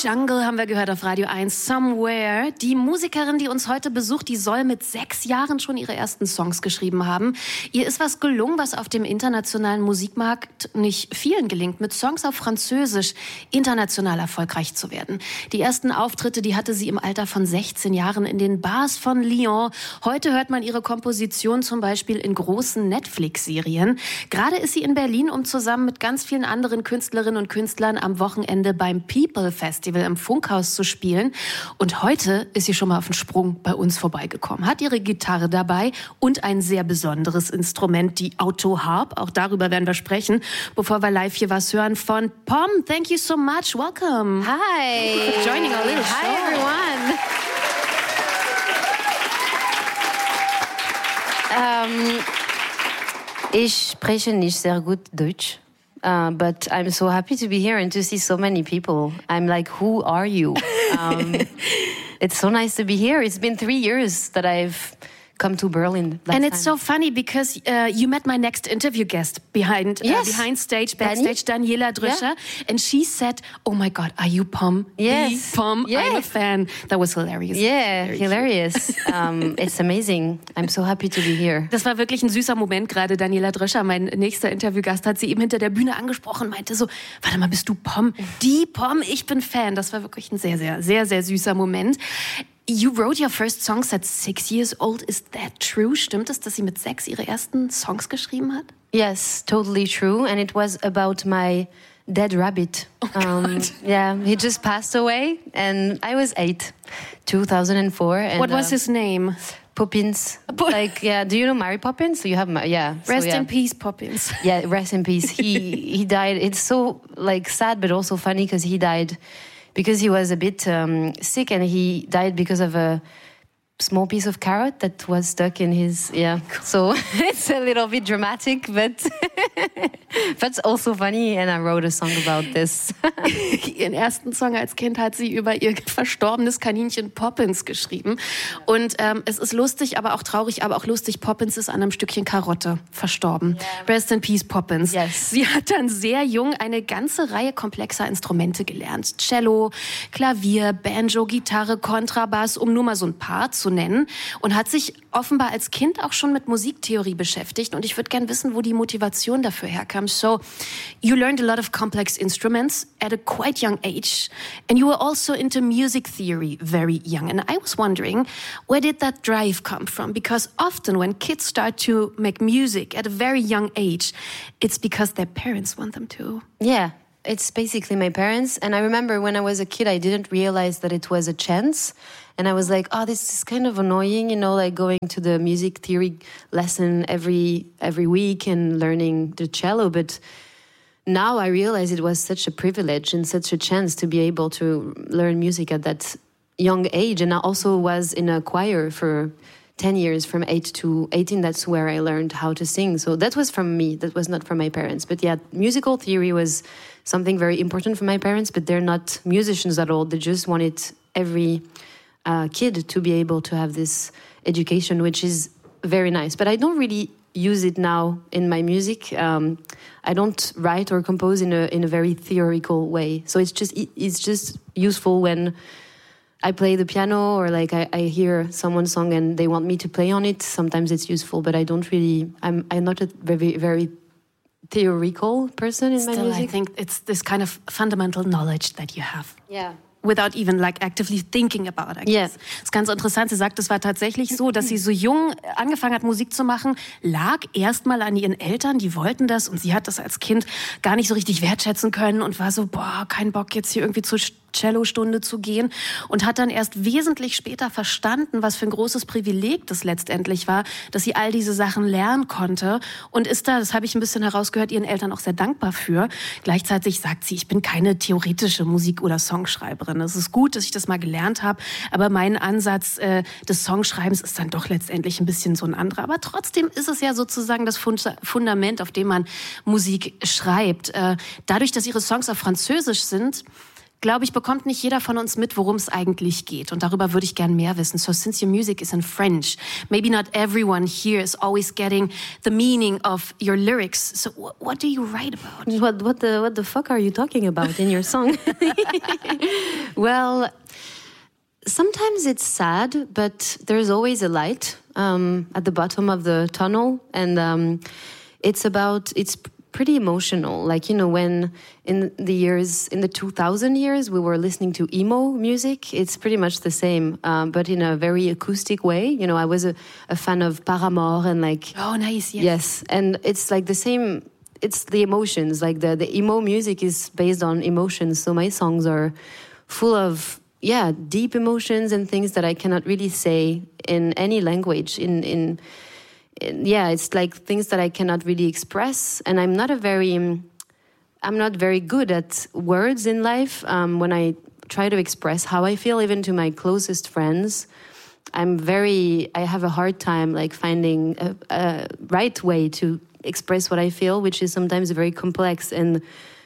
Jungle haben wir gehört auf Radio 1, Somewhere. Die Musikerin, die uns heute besucht, die soll mit 6 Jahren schon ihre ersten Songs geschrieben haben. Ihr ist was gelungen, was auf dem internationalen Musikmarkt nicht vielen gelingt, mit Songs auf Französisch international erfolgreich zu werden. Die ersten Auftritte, die hatte sie im Alter von 16 Jahren in den Bars von Lyon. Heute hört man ihre Komposition zum Beispiel in großen Netflix-Serien. Gerade ist sie in Berlin, um zusammen mit ganz vielen anderen Künstlerinnen und Künstlern am Wochenende beim People Festival im Funkhaus zu spielen. Und heute ist sie schon mal auf den Sprung bei uns vorbeigekommen. Hat ihre Gitarre dabei und ein sehr besonderes Instrument, die Autoharp. Auch darüber werden wir sprechen, bevor wir live hier was hören von Pom. Thank you so much. Welcome. Hi. Thank you for joining our little show. Hi, everyone. Ich spreche nicht sehr gut Deutsch. But I'm so happy to be here and to see so many people. I'm like, who are you? It's so nice to be here. It's been 3 years that I've come to Berlin. And it's so funny because you met my next interview guest behind stage, backstage, Daniela Dröscher. Yeah. And she said, oh my God, are you Pom? Yes. Pom, Yes. I'm a fan. That was hilarious. Yeah, Very hilarious. It's amazing. I'm so happy to be here. Das war wirklich ein süßer Moment gerade. Daniela Dröscher, mein nächster Interviewgast, hat sie eben hinter der Bühne angesprochen, meinte so, warte mal, bist du Pom? Die Pom, ich bin Fan. Das war wirklich ein sehr, sehr, sehr, sehr süßer Moment. You wrote your first songs at 6 years old. Is that true? Stimmt es, dass sie mit 6 ihre ersten Songs geschrieben hat? Yes, totally true. And it was about my dead rabbit. Yeah, he just passed away and I was 8, 2004. And, What was his name? Poppins. Like, yeah, do you know Mary Poppins? You have, yeah. Rest in peace, Poppins. Yeah, rest in peace. He died. It's so like sad, but also funny because he died because he was a bit sick and he died because of a small piece of carrot that was stuck in his, So it's a little bit dramatic, but also funny. And I wrote a song about this. Ihren ersten Song als Kind hat sie über ihr verstorbenes Kaninchen Poppins geschrieben. Und es ist lustig, aber auch traurig, aber auch lustig. Poppins ist an einem Stückchen Karotte verstorben. Yeah. Rest in peace, Poppins. Yes. Sie hat dann sehr jung eine ganze Reihe komplexer Instrumente gelernt. Cello, Klavier, Banjo, Gitarre, Kontrabass, um nur mal so ein paar zu nennen. Und hat sich offenbar als Kind auch schon mit Musiktheorie beschäftigt. Und ich würde gerne wissen, wo die Motivation dafür herkam. So, you learned a lot of complex instruments at a quite young age. And you were also into music theory very young. And I was wondering, where did that drive come from? Because often when kids start to make music at a very young age, it's because their parents want them to. Yeah. It's basically my parents. And I remember when I was a kid, I didn't realize that it was a chance. And I was like, oh, this is kind of annoying, you know, like going to the music theory lesson every week and learning the cello. But now I realize it was such a privilege and such a chance to be able to learn music at that young age. And I also was in a choir for 10 years, from 8 to 18. That's where I learned how to sing. So that was from me. That was not from my parents. But yeah, musical theory was something very important for my parents, but they're not musicians at all. They just wanted every kid to be able to have this education, which is very nice. But I don't really use it now in my music. I don't write or compose in a very theoretical way. So it's just useful when I play the piano or like I hear someone's song and they want me to play on it. Sometimes it's useful, but I don't really. I'm not a very, very theoretical person in my music. I think it's this kind of fundamental knowledge that you have. Yeah. Without even like actively thinking about it. Yeah. Das ist ganz interessant. Sie sagt, es war tatsächlich so, dass sie so jung angefangen hat, Musik zu machen, lag erstmal an ihren Eltern, die wollten das und sie hat das als Kind gar nicht so richtig wertschätzen können und war so, kein Bock jetzt hier irgendwie zur Cellostunde zu gehen und hat dann erst wesentlich später verstanden, was für ein großes Privileg das letztendlich war, dass sie all diese Sachen lernen konnte und ist da, das habe ich ein bisschen herausgehört, ihren Eltern auch sehr dankbar für. Gleichzeitig sagt sie, ich bin keine theoretische Musik- oder Songschreiberin. Es ist gut, dass ich das mal gelernt habe, aber mein Ansatz des Songschreibens ist dann doch letztendlich ein bisschen so ein anderer. Aber trotzdem ist es ja sozusagen das Fundament, auf dem man Musik schreibt. Dadurch, dass ihre Songs auf Französisch sind, glaube ich, bekommt nicht jeder von uns mit, worum es eigentlich geht. Und darüber würde ich gern mehr wissen. So since your music is in French, maybe not everyone here is always getting the meaning of your lyrics. So what do you write about? What the fuck are you talking about in your song? Well, sometimes it's sad, but there's always a light at the bottom of the tunnel. And it's pretty emotional. Like, you know, when in the 2000 years, we were listening to emo music, it's pretty much the same, but in a very acoustic way. You know, I was a fan of Paramore and like... Oh, nice, yes. Yes, and it's like the same, it's the emotions. Like the emo music is based on emotions, so my songs are full of, deep emotions and things that I cannot really say in any language, it's like things that I cannot really express, and I'm not very good at words in life. When I try to express how I feel, even to my closest friends, I have a hard time like finding a right way to express what I feel, which is sometimes very complex. And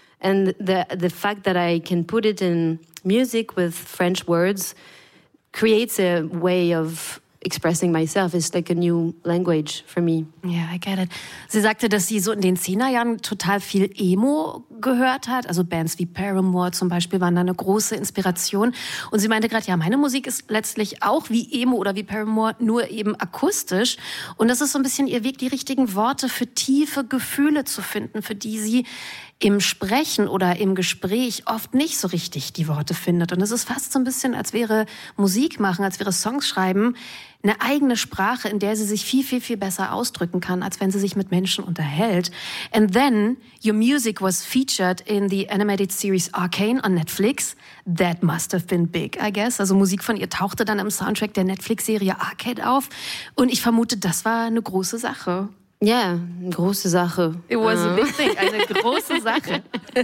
the fact that I can put it in music with French words creates a way of expressing myself. Is like a new language for me. Yeah, I get it. Sie sagte, dass sie so in den 10er Jahren total viel Emo gehört hat. Also Bands wie Paramore zum Beispiel waren da eine große Inspiration. Und sie meinte gerade, ja, meine Musik ist letztlich auch wie Emo oder wie Paramore, nur eben akustisch. Und das ist so ein bisschen ihr Weg, die richtigen Worte für tiefe Gefühle zu finden, für die sie im Sprechen oder im Gespräch oft nicht so richtig die Worte findet. Und es ist fast so ein bisschen, als wäre Musik machen, als wäre Songs schreiben, eine eigene Sprache, in der sie sich viel, viel, viel besser ausdrücken kann, als wenn sie sich mit Menschen unterhält. And then your music was featured in the animated series Arcane on Netflix. That must have been big, I guess. Also Musik von ihr tauchte dann im Soundtrack der Netflix-Serie Arcade auf. Und ich vermute, das war eine große Sache. Yeah, große Sache. It was a big thing, eine große Sache.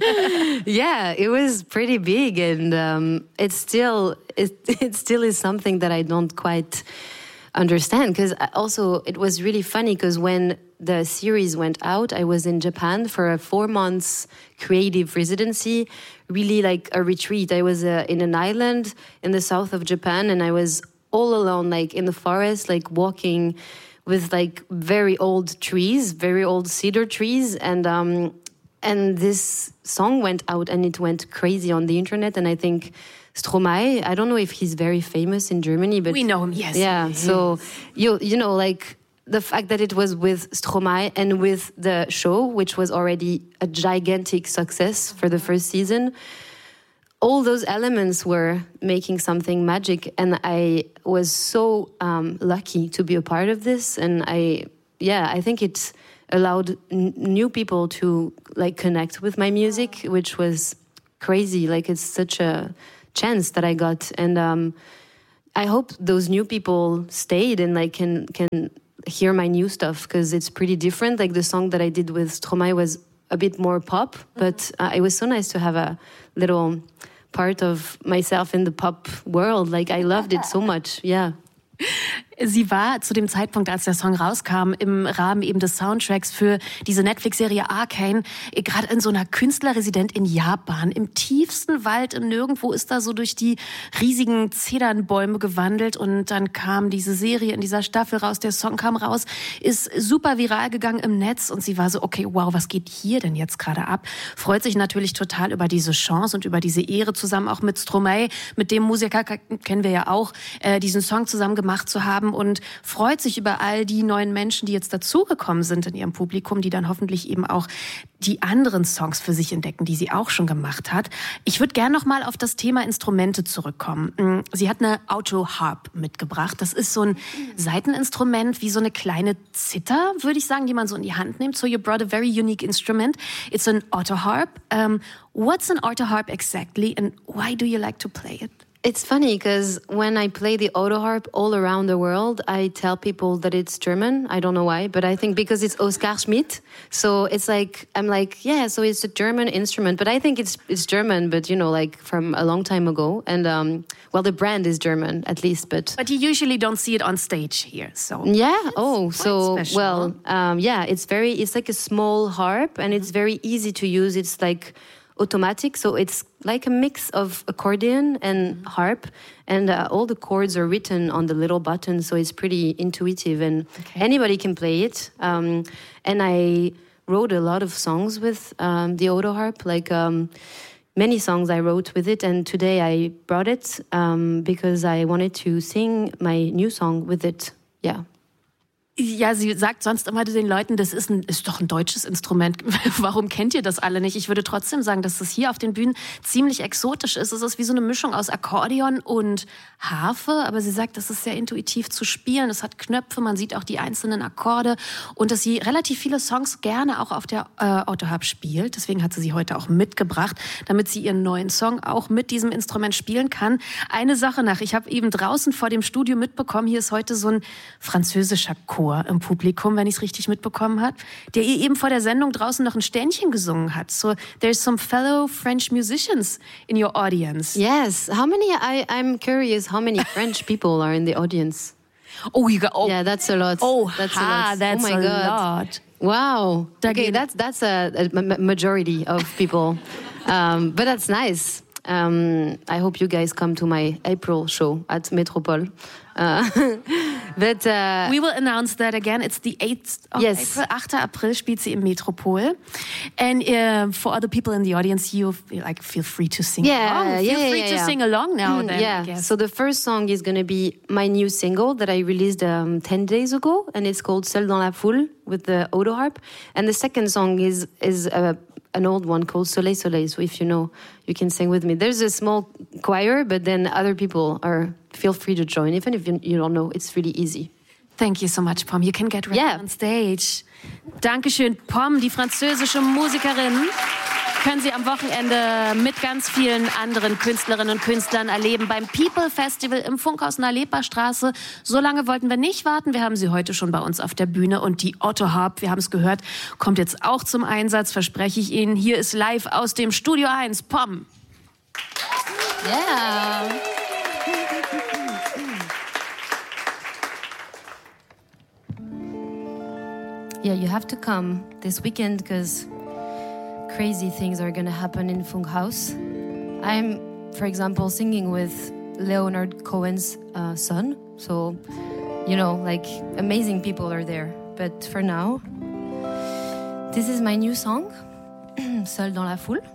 Yeah, it was pretty big, and it still is something that I don't quite understand. Because also it was really funny because when the series went out, I was in Japan for a 4 months creative residency, really like a retreat. I was in an island in the south of Japan, and I was all alone, like in the forest, like walking with like very old trees, very old cedar trees, and this song went out and it went crazy on the internet. And I think Stromae, I don't know if he's very famous in Germany, but we know him, yes. Yeah, so you know, like the fact that it was with Stromae and with the show, which was already a gigantic success for the first season, all those elements were making something magic, and I was so lucky to be a part of this. And I think it allowed new people to like connect with my music, which was crazy. Like it's such a chance that I got, and I hope those new people stayed and like can hear my new stuff, because it's pretty different. Like the song that I did with Stromae was a bit more pop, but it was so nice to have a little part of myself in the pop world. Like I loved it so much. Yeah. Sie war zu dem Zeitpunkt, als der Song rauskam, im Rahmen eben des Soundtracks für diese Netflix-Serie Arcane, gerade in so einer Künstlerresidenz in Japan, im tiefsten Wald, im Nirgendwo, ist da so durch die riesigen Zedernbäume gewandelt, und dann kam diese Serie in dieser Staffel raus, der Song kam raus, ist super viral gegangen im Netz, und sie war so, okay, wow, was geht hier denn jetzt gerade ab? Freut sich natürlich total über diese Chance und über diese Ehre, zusammen auch mit Stromae, mit dem Musiker, kennen wir ja auch, diesen Song zusammen gemacht zu haben, und freut sich über all die neuen Menschen, die jetzt dazugekommen sind in ihrem Publikum, die dann hoffentlich eben auch die anderen Songs für sich entdecken, die sie auch schon gemacht hat. Ich würde gerne noch mal auf das Thema Instrumente zurückkommen. Sie hat eine Auto-Harp mitgebracht. Das ist so ein Saiteninstrument, wie so eine kleine Zither, würde ich sagen, die man so in die Hand nimmt. So you brought a very unique instrument. It's an auto-harp. What's an auto-harp exactly, and why do you like to play it? It's funny because when I play the autoharp all around the world, I tell people that it's German. I don't know why, but I think because it's Oskar Schmidt. So it's like, I'm like, yeah, so it's a German instrument. But I think it's German, but you know, like from a long time ago. And well, the brand is German at least, but you usually don't see it on stage here. So yeah. Oh, so special. Well, yeah, it's like a small harp, and it's very easy to use. It's like automatic, so it's like a mix of accordion and harp, and all the chords are written on the little button, so it's pretty intuitive, and anybody can play it. And I wrote a lot of songs with the auto harp, like many songs I wrote with it, and today I brought it because I wanted to sing my new song with it. Yeah. Ja, sie sagt sonst immer den Leuten, das ist doch ein deutsches Instrument. Warum kennt ihr das alle nicht? Ich würde trotzdem sagen, dass das hier auf den Bühnen ziemlich exotisch ist. Es ist wie so eine Mischung aus Akkordeon und Harfe, aber sie sagt, das ist sehr intuitiv zu spielen. Es hat Knöpfe, man sieht auch die einzelnen Akkorde und dass sie relativ viele Songs gerne auch auf der Autoharp spielt. Deswegen hat sie heute auch mitgebracht, damit sie ihren neuen Song auch mit diesem Instrument spielen kann. Eine Sache nach, ich habe eben draußen vor dem Studio mitbekommen, hier ist heute so ein französischer Chor im Publikum, wenn ich es richtig mitbekommen habe, der ihr eben vor der Sendung draußen noch ein Ständchen gesungen hat. So, there's some fellow French musicians in your audience. Yes. How many? I'm curious. How many French people are in the audience? Oh, you got. Oh, yeah, that's a lot. Oh, that's a lot. That's oh my God. Lot. Wow. Okay, that's a majority of people, but that's nice. I hope you guys come to my April show at Metropole. But we will announce that again. It's the 8th of April. 8. April spielt sie im Metropol. And for other people in the audience, you feel free to sing along. Feel free to sing along now. Then, I guess. So the first song is going to be my new single that I released 10 days ago, and it's called Seul dans la foule with the auto harp. And the second song is an old one called Soleil Soleil. So if you know, you can sing with me. There's a small choir, but then other people feel free to join. Even if you don't know, it's really easy. Thank you so much, Pom. You can get ready on stage. Dankeschön, Pom, die französische Musikerin. Können Sie am Wochenende mit ganz vielen anderen Künstlerinnen und Künstlern erleben beim People Festival im Funkhaus in der Leperstraße. So lange wollten wir nicht warten. Wir haben sie heute schon bei uns auf der Bühne. Und die Otto Harp, wir haben es gehört, kommt jetzt auch zum Einsatz, verspreche ich Ihnen. Hier ist live aus dem Studio 1, Pom. Yeah. Yeah, you have to come this weekend because crazy things are going to happen in Funkhaus. I'm, for example, singing with Leonard Cohen's son. So, amazing people are there. But for now, this is my new song, Seul dans la foule.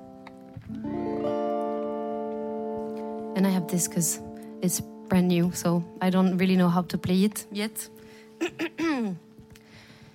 And I have this because it's brand new, so I don't really know how to play it yet.